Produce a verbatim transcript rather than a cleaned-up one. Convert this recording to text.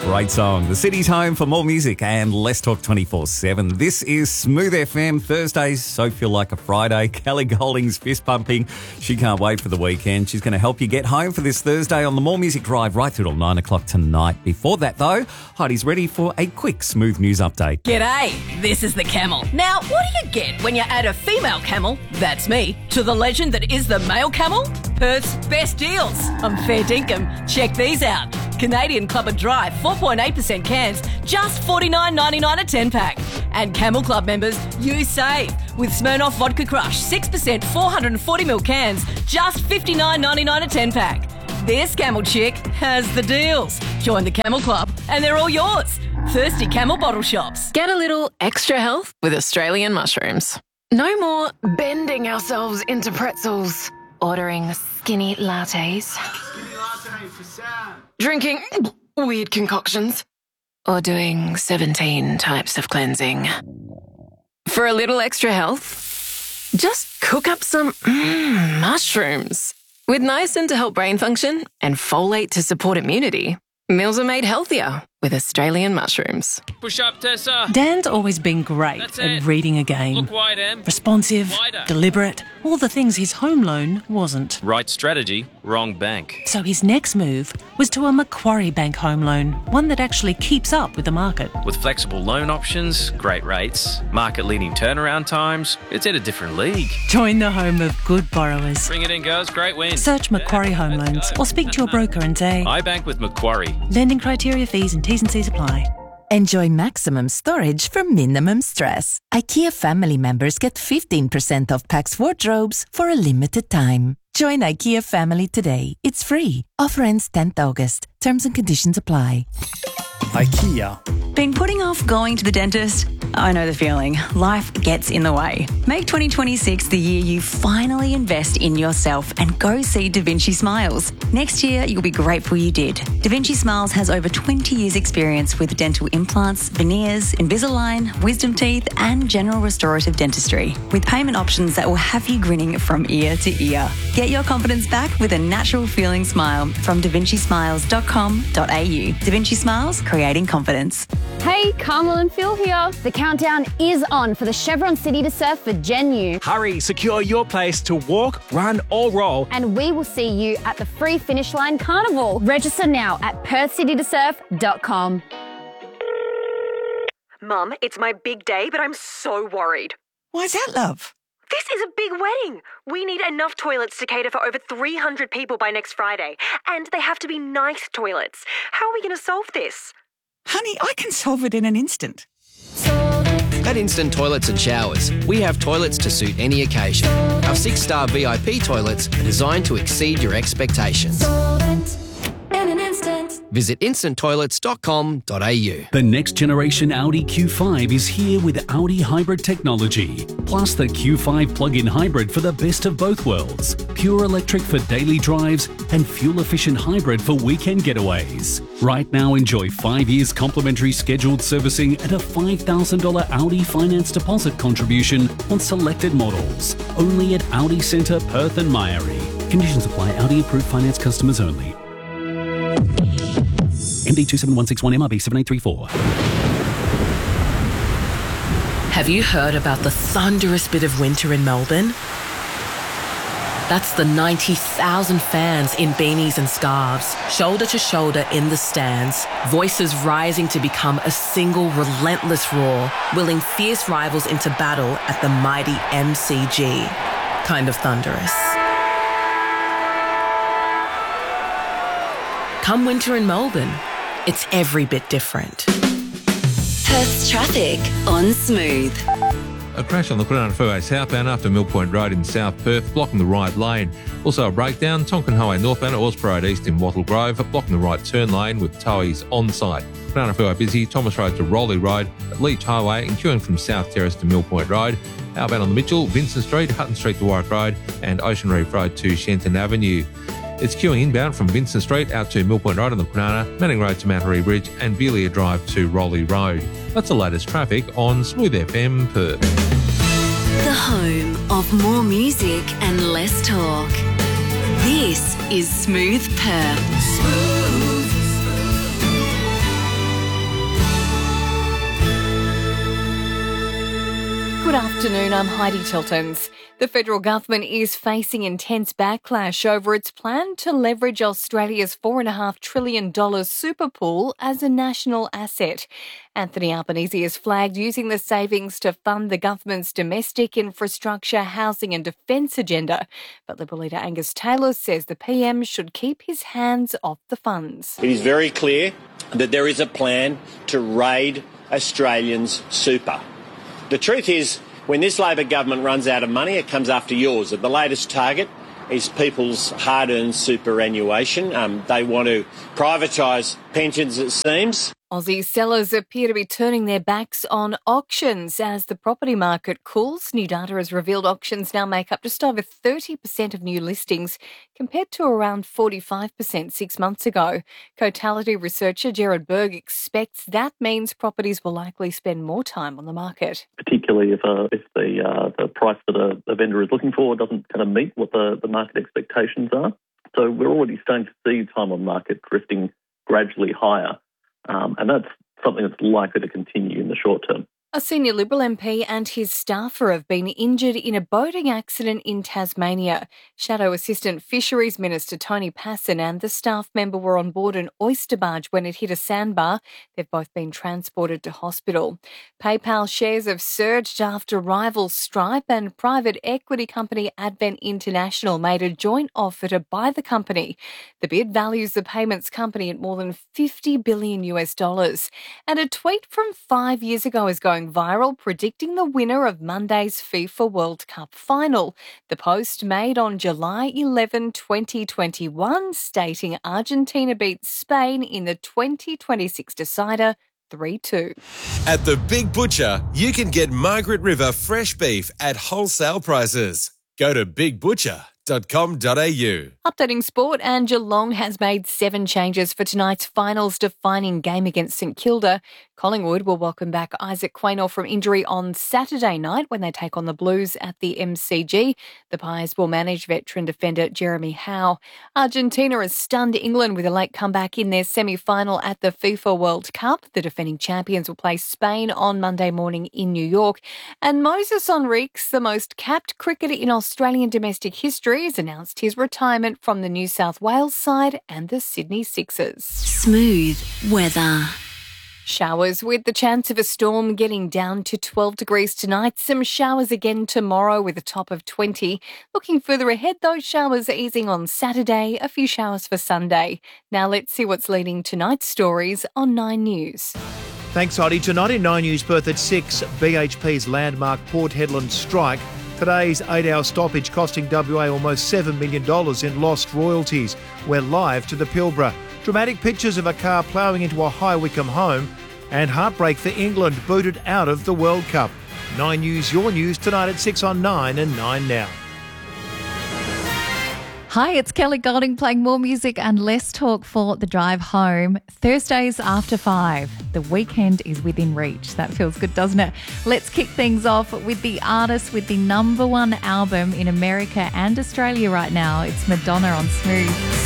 Great song. The city's home for more music and Let's Talk twenty-four seven. This is Smooth F M. Thursdays so feel like a Friday. Kelly Golding's fist pumping. She can't wait for the weekend. She's going to help you get home for this Thursday on the More Music Drive right through till nine o'clock tonight. Before that, though, Heidi's ready for a quick Smooth News update. G'day, this is the Camel. Now, what do you get when you add a female camel, that's me, to the legend that is the male camel? Perth's best deals. I'm fair dinkum. Check these out. Canadian Club and Dry, four point eight percent cans, just forty-nine ninety-nine a ten pack. And Camel Club members, you save with Smirnoff Vodka Crush, six percent four hundred forty milliliter cans, just fifty-nine ninety-nine a ten pack. This Camel chick has the deals. Join the Camel Club and they're all yours. Thirsty Camel bottle shops. Get a little extra health with Australian mushrooms. No more bending ourselves into pretzels, ordering skinny lattes, drinking weird concoctions, or doing seventeen types of cleansing. For a little extra health, just cook up some mm, mushrooms. With niacin to help brain function and folate to support immunity, meals are made healthier with Australian mushrooms. Push up, Tessa. Dan's always been great That's at it. reading a game. Look wide, Em. Responsive, Wider. deliberate, all the things his home loan wasn't. Right strategy, wrong bank. So his next move was to a Macquarie Bank home loan, one that actually keeps up with the market. With flexible loan options, great rates, market-leading turnaround times, it's at a different league. Join the home of good borrowers. Bring it in, girls. Great win. Search Macquarie Home Let's Loans go. or speak to your broker and say, I bank with Macquarie. lending criteria, fees and T's and C's apply. Enjoy maximum storage for minimum stress. IKEA family members get fifteen percent off Pax wardrobes for a limited time. Join IKEA family today. It's free. Offer ends tenth August. Terms and conditions apply. IKEA. Been putting off going to the dentist? I know the feeling. Life gets in the way. Make twenty twenty-six the year you finally invest in yourself and go see Da Vinci Smiles. Next year, you'll be grateful you did. Da Vinci Smiles has over twenty years experience with dental implants, veneers, Invisalign, wisdom teeth and general restorative dentistry, with payment options that will have you grinning from ear to ear. Get your confidence back with a natural feeling smile from da vinci smiles dot com dot a u. Da Vinci Smiles, creating confidence. Hey, Carmel and Phil here. The countdown is on for the Chevron City to Surf for Gen U. Hurry, secure your place to walk, run or roll. And we will see you at the Free Finish Line Carnival. Register now at perth city to surf dot com. Mum, it's my big day, but I'm so worried. Why's that, love? This is a big wedding. We need enough toilets to cater for over three hundred people by next Friday. And they have to be nice toilets. How are we going to solve this? Honey, I can solve it in an instant. At Instant Toilets and Showers, we have toilets to suit any occasion. Our six-star V I P toilets are designed to exceed your expectations. Visit instant toilets dot com dot a u. The next generation Audi Q five is here with Audi hybrid technology, plus the Q five plug-in hybrid for the best of both worlds. Pure electric for daily drives and fuel-efficient hybrid for weekend getaways. Right now, enjoy five years complimentary scheduled servicing and a five thousand dollars Audi finance deposit contribution on selected models. Only at Audi Centre, Perth and Myrie. Conditions apply. Audi approved finance customers only. M D two seven one six one M R B seven eight three four. Have you heard about the thunderous bit of winter in Melbourne? That's the ninety thousand fans in beanies and scarves, shoulder to shoulder in the stands, voices rising to become a single relentless roar, willing fierce rivals into battle at the mighty M C G. Kind of thunderous. Come winter in Melbourne, it's every bit different. Perth's traffic on Smooth. A crash on the Kwinana Freeway southbound after Mill Point Road in South Perth, blocking the right lane. Also a breakdown, Tonkin Highway northbound at Osprey Road east in Wattle Grove, blocking the right turn lane with towies on site. Kwinana Freeway busy, Thomas Road to Rowley Road at Leach Highway and queuing from South Terrace to Mill Point Road. Outbound on the Mitchell, Vincent Street, Hutton Street to Warwick Road and Ocean Reef Road to Shenton Avenue. It's queuing inbound from Vincent Street out to Mill Point Road on the Kwinana, Manning Road to Mount Harry Bridge and Belia Drive to Rowley Road. That's the latest traffic on Smooth F M Perth. The home of more music and less talk. This is Smooth Perth. Smooth. afternoon, I'm Heidi Tiltons. The federal government is facing intense backlash over its plan to leverage Australia's four point five trillion dollars super pool as a national asset. Anthony Albanese has flagged using the savings to fund the government's domestic infrastructure, housing and defence agenda. But Liberal leader Angus Taylor says the P M should keep his hands off the funds. It is very clear that there is a plan to raid Australians' super. The truth is, when this Labor government runs out of money, it comes after yours. The latest target is people's hard-earned superannuation. Um, they want to privatise pensions, it seems. Aussie sellers appear to be turning their backs on auctions as the property market cools. New data has revealed auctions now make up just over thirty percent of new listings, compared to around forty-five percent six months ago. Cotality researcher Gerard Berg expects that means properties will likely spend more time on the market. Particularly if uh, if the uh, the price that a, a vendor is looking for doesn't kind of meet what the, the market expectations are. So we're already starting to see time on market drifting gradually higher. Um, and that's something that's likely to continue in the short term. A senior Liberal M P and his staffer have been injured in a boating accident in Tasmania. Shadow Assistant Fisheries Minister Tony Passon and the staff member were on board an oyster barge when it hit a sandbar. They've both been transported to hospital. PayPal shares have surged after rival Stripe and private equity company Advent International made a joint offer to buy the company. The bid values the payments company at more than fifty billion US dollars. And a tweet from five years ago is going viral, predicting the winner of Monday's FIFA World Cup final. The post made on July eleventh, twenty twenty-one, stating Argentina beat Spain in the twenty twenty-six decider three two. At the Big Butcher, you can get Margaret River fresh beef at wholesale prices. Go to big butcher dot com dot a u. Updating sport, and Geelong has made seven changes for tonight's finals defining game against St Kilda. Collingwood will welcome back Isaac Quaynor from injury on Saturday night when they take on the Blues at the M C G. The Pies will manage veteran defender Jeremy Howe. Argentina has stunned England with a late comeback in their semi-final at the FIFA World Cup. The defending champions will play Spain on Monday morning in New York. And Moses Henriques, the most capped cricketer in Australian domestic history, has announced his retirement from the New South Wales side and the Sydney Sixers. Smooth weather. Showers with the chance of a storm getting down to twelve degrees tonight. Some showers again tomorrow with a top of twenty. Looking further ahead, those showers easing on Saturday, a few showers for Sunday. Now let's see what's leading tonight's stories on Nine News. Thanks, Heidi. Tonight in Nine News, Perth at six, B H P's landmark Port Hedland strike. Today's eight-hour stoppage costing W A almost seven million dollars in lost royalties. We're live to the Pilbara. Dramatic pictures of a car ploughing into a High Wycombe home. And heartbreak for England, booted out of the World Cup. Nine News, your news, tonight at six on Nine and Nine Now. Hi, it's Kelly Golding playing more music and less talk for the drive home. Thursdays after five. The weekend is within reach. That feels good, doesn't it? Let's kick things off with the artist with the number one album in America and Australia right now. It's Madonna on Smooth.